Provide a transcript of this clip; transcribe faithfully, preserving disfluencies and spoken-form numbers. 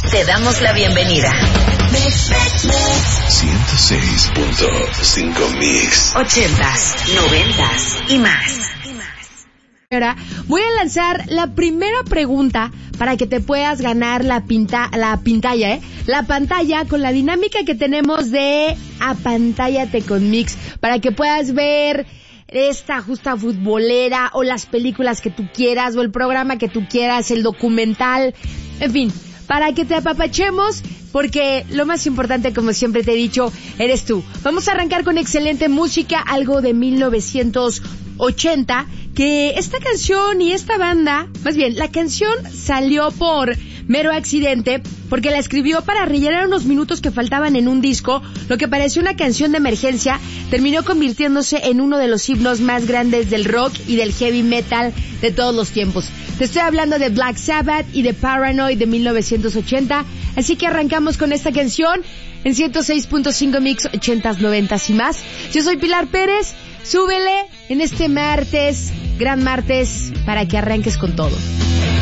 te damos la bienvenida. ciento seis punto cinco Mix. Ochentas, noventas y más. Ahora voy a lanzar la primera pregunta para que te puedas ganar la pinta, la pantalla, ¿eh? La pantalla con la dinámica que tenemos de Apantállate con Mix, para que puedas ver esta justa futbolera o las películas que tú quieras o el programa que tú quieras, el documental, en fin, para que te apapachemos, porque lo más importante, como siempre te he dicho, eres tú. Vamos a arrancar con excelente música, algo de mil novecientos ochenta, que esta canción y esta banda, más bien, la canción salió por mero accidente, porque la escribió para rellenar unos minutos que faltaban en un disco. Lo que pareció una canción de emergencia terminó convirtiéndose en uno de los himnos más grandes del rock y del heavy metal de todos los tiempos. Te estoy hablando de Black Sabbath y de Paranoid de mil novecientos ochenta, así que arrancamos con esta canción en ciento seis punto cinco Mix, ochentas, noventas y más. Yo soy Pilar Pérez, súbele en este martes, gran martes, para que arranques con todo.